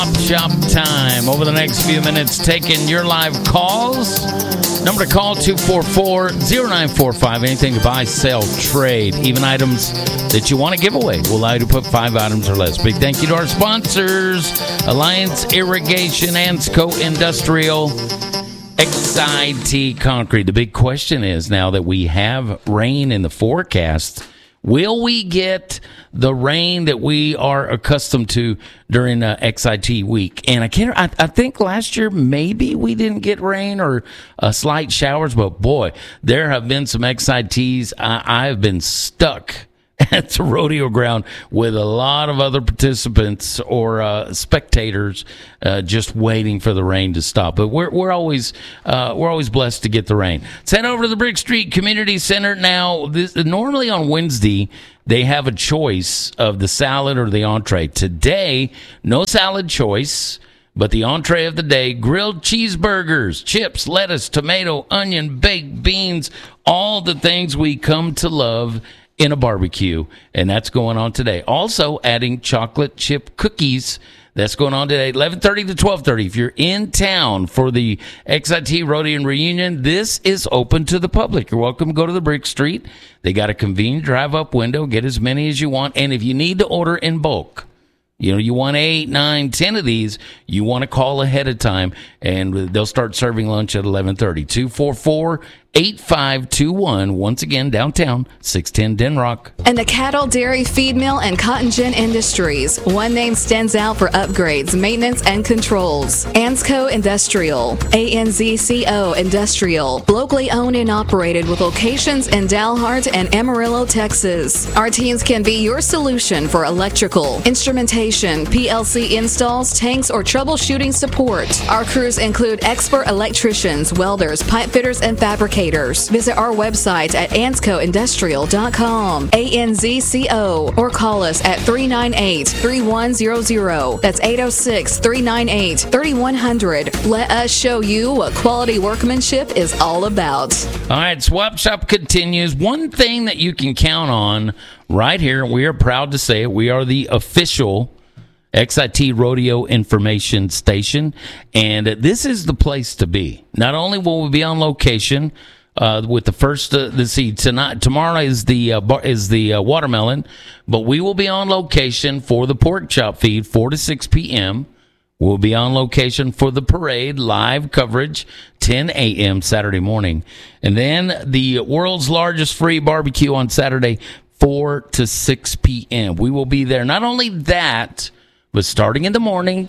Shop time. Over the next few minutes, taking your live calls. Number to call, 244-0945. Anything to buy, sell, trade. Even items that you want to give away. We'll allow you to put 5 items or less. Big thank you to our sponsors, Alliance Irrigation, Ansco Industrial, XIT Concrete. The big question is, now that we have rain in the forecast, will we get the rain that we are accustomed to during XIT week? And I think last year maybe we didn't get rain or slight showers, but boy, there have been some XITs. I've been stuck at the rodeo ground with a lot of other participants or spectators just waiting for the rain to stop. But we're always blessed to get the rain. Send over to the Brick Street Community Center now. Normally on Wednesday they have a choice of the salad or the entree. Today, no salad choice, but the entree of the day: grilled cheeseburgers, chips, lettuce, tomato, onion, baked beans, all the things we come to love in a barbecue, and that's going on today. Also adding chocolate chip cookies. That's going on today, 11:30 to 12:30. If you're in town for the XIT Rodeon Reunion, this is open to the public. You're welcome to go to the Brick Street. They got a convenient drive-up window. Get as many as you want. And if you need to order in bulk, you want 8, 9, 10 of these, you want to call ahead of time, and they'll start serving lunch at 11:30. 244-8521. Once again, downtown, 610 Denrock. And the Cattle, Dairy, Feed Mill, and Cotton Gin Industries. One name stands out for upgrades, maintenance, and controls. Ansco Industrial. ANZCO Industrial. Locally owned and operated with locations in Dalhart and Amarillo, Texas. Our teams can be your solution for electrical, instrumentation, PLC installs, tanks, or troubleshooting support. Our crews include expert electricians, welders, pipe fitters, and fabricators. Visit our website at ANZCOindustrial.com, ANZCO, or call us at 398-3100. That's 806-398-3100. Let us show you what quality workmanship is all about. All right, Swap Shop continues. One thing that you can count on right here, we are proud to say it, we are the official XIT Rodeo Information Station, and this is the place to be. Not only will we be on location with the first, tomorrow is the watermelon, but we will be on location for the pork chop feed, 4 to 6 p.m. We'll be on location for the parade, live coverage, 10 a.m. Saturday morning. And then the world's largest free barbecue on Saturday, 4 to 6 p.m. We will be there. Not only that, but starting in the morning,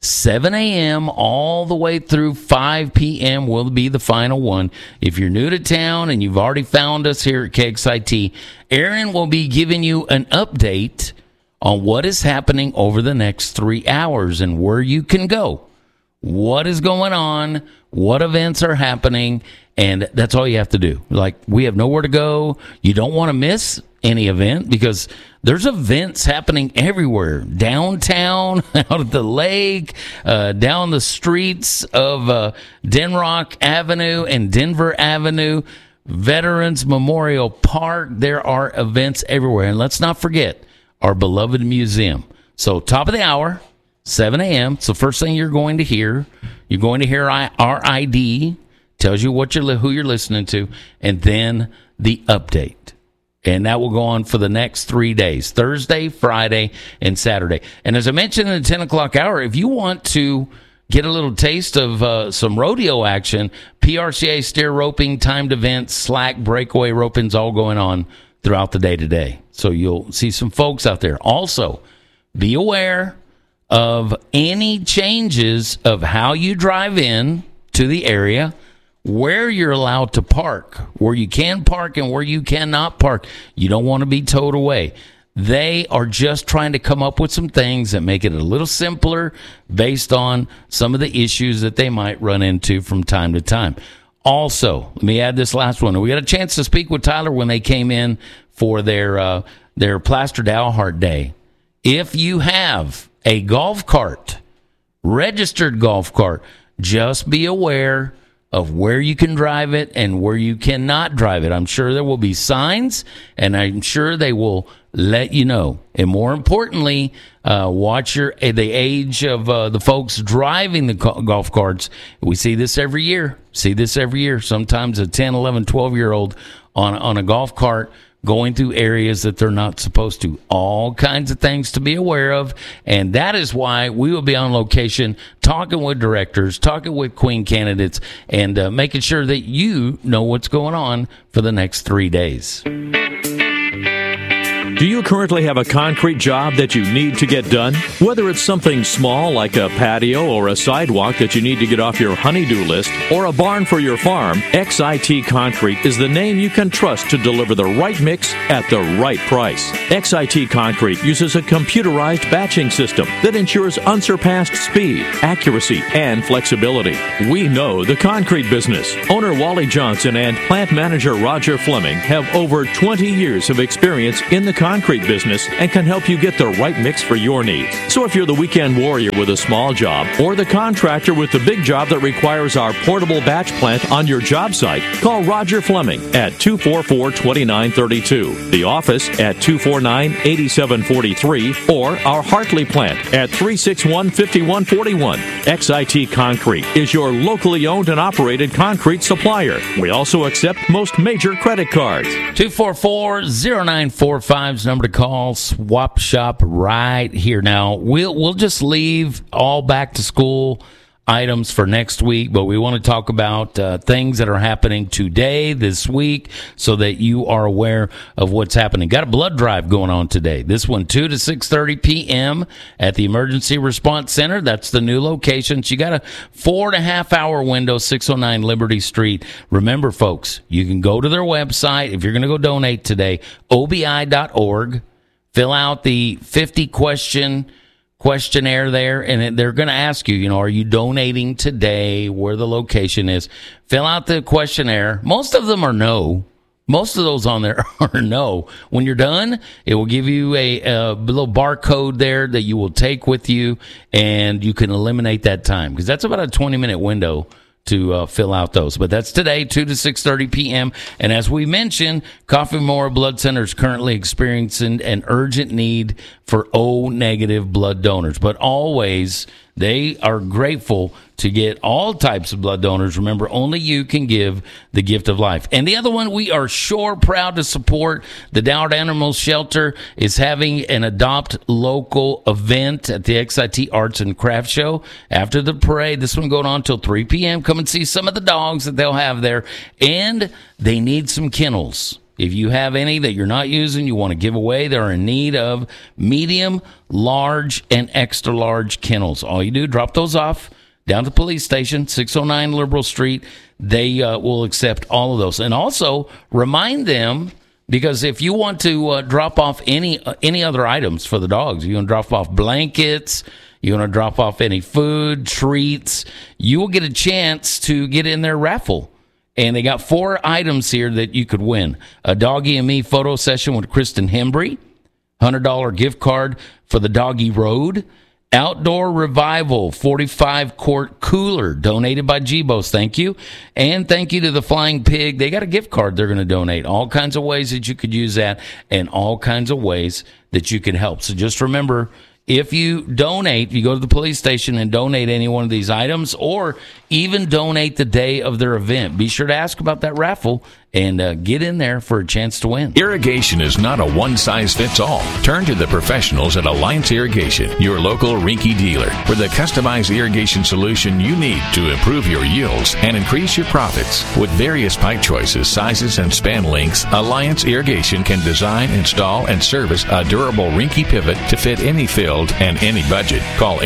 7 a.m. all the way through 5 p.m. will be the final one. If you're new to town and you've already found us here at KXIT, Aaron will be giving you an update on what is happening over the next 3 hours and where you can go, what is going on, what events are happening, and that's all you have to do. Like, we have nowhere to go. You don't want to miss any event because there's events happening everywhere. Downtown, out at the lake, down the streets of Denrock Avenue and Denver Avenue, Veterans Memorial Park. There are events everywhere. And let's not forget our beloved museum. So top of the hour, 7 a.m. It's the first thing you're going to hear. You're going to hear our ID, tells you who you're listening to, and then the update. And that will go on for the next 3 days, Thursday, Friday, and Saturday. And as I mentioned in the 10 o'clock hour, if you want to get a little taste of some rodeo action, PRCA steer roping, timed events, slack, breakaway roping's all going on throughout the day today. So you'll see some folks out there. Also, be aware of any changes of how you drive in to the area, where you're allowed to park, where you can park and where you cannot park. You don't want to be towed away. They are just trying to come up with some things that make it a little simpler based on some of the issues that they might run into from time to time. Also, let me add this last one. We got a chance to speak with Tyler when they came in for their Plaster Dalhart Day. If you have a golf cart, registered golf cart, just be aware of where you can drive it and where you cannot drive it. I'm sure there will be signs, and I'm sure they will let you know. And more importantly, watch the age of the folks driving the golf carts. We see this every year. Sometimes a 10, 11, 12-year-old on a golf cart going through areas that they're not supposed to. All kinds of things to be aware of, and that is why we will be on location talking with directors, talking with Queen candidates, and making sure that you know what's going on for the next 3 days. Do you currently have a concrete job that you need to get done? Whether it's something small like a patio or a sidewalk that you need to get off your honey-do list, or a barn for your farm, XIT Concrete is the name you can trust to deliver the right mix at the right price. XIT Concrete uses a computerized batching system that ensures unsurpassed speed, accuracy, and flexibility. We know the concrete business. Owner Wally Johnson and plant manager Roger Fleming have over 20 years of experience in the concrete business and can help you get the right mix for your needs. So if you're the weekend warrior with a small job or the contractor with the big job that requires our portable batch plant on your job site, call Roger Fleming at 244-2932, the office at 249-8743, or our Hartley plant at 361-5141. XIT Concrete is your locally owned and operated concrete supplier. We also accept most major credit cards. 244-0945 number to call. Swap Shop right here. Now we'll just leave all back to school items for next week, but we want to talk about things that are happening today, this week, so that you are aware of what's happening. Got a blood drive going on today. This one 2 to 6:30 p.m. at the Emergency Response Center. That's the new location. So you got a 4.5 hour window, 609 Liberty Street. Remember, folks, you can go to their website if you're going to go donate today, obi.org. Fill out the 50-question questionnaire there, and they're going to ask you, are you donating today, where the location is. Fill out the questionnaire. Most of them are no. Most of those on there are no. When you're done, it will give you a little barcode there that you will take with you, and you can eliminate that time, because that's about a 20-minute window to fill out those. But that's today, 2 to 6:30 p.m. And as we mentioned, Coffee Memorial Blood Center is currently experiencing an urgent need for O-negative blood donors. But always, they are grateful to get all types of blood donors. Remember, only you can give the gift of life. And the other one, we are sure proud to support. The Dowd Animal Shelter is having an Adopt Local event at the XIT Arts and Crafts Show. After the parade, this one going on until 3 p.m. Come and see some of the dogs that they'll have there. And they need some kennels. If you have any that you're not using, you want to give away, they're in need of medium, large, and extra large kennels. All you do, drop those off down to the police station, 609 Liberal Street. They will accept all of those. And also remind them, because if you want to drop off any other items for the dogs, you want to drop off blankets, you want to drop off any food, treats, you will get a chance to get in their raffle. And they got 4 items here that you could win. A Doggy and Me photo session with Kristen Hembry, $100 gift card for the Doggy Road, Outdoor Revival 45-quart cooler donated by Gbos. Thank you. And thank you to the Flying Pig. They got a gift card they're going to donate. All kinds of ways that you could use that, and all kinds of ways that you can help. So just remember, if you donate, you go to the police station and donate any one of these items, or even donate the day of their event, be sure to ask about that raffle and get in there for a chance to win. Irrigation is not a one-size-fits-all. Turn to the professionals at Alliance Irrigation, your local Rinky dealer, for the customized irrigation solution you need to improve your yields and increase your profits. With various pipe choices, sizes, and span lengths, Alliance Irrigation can design, install, and service a durable Rinky pivot to fit any field and any budget. Call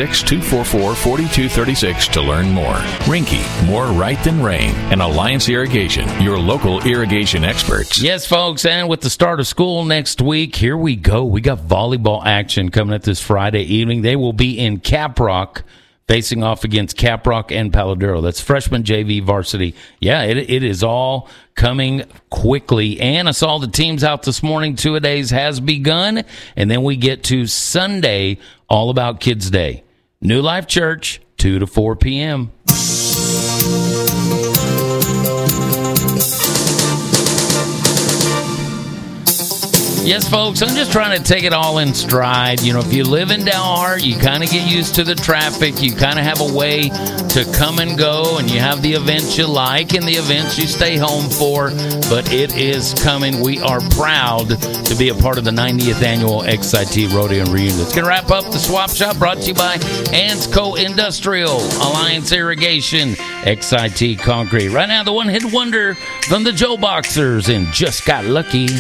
806-244-4236 to learn more. Rinky, more right than rain. And Alliance Irrigation, your local irrigation experts. Yes, folks, and with the start of school next week, here we go. We got volleyball action coming up this Friday evening. They will be in Caprock, facing off against Caprock and Paladuro. That's freshman JV varsity. Yeah, it is all coming quickly. And I saw the teams out this morning. 2-a-days has begun. And then we get to Sunday, All About Kids Day. New Life Church, 2 to 4 p.m. Yes, folks, I'm just trying to take it all in stride. You know, if you live in Dalhart, you kind of get used to the traffic. You kind of have a way to come and go, and you have the events you like and the events you stay home for. But it is coming. We are proud to be a part of the 90th Annual XIT Rodeo and Reunion. It's going to wrap up the Swap Shop, brought to you by Ansco Industrial, Alliance Irrigation, XIT Concrete. Right now, the one-hit wonder from the Joe Boxers and Just Got Lucky.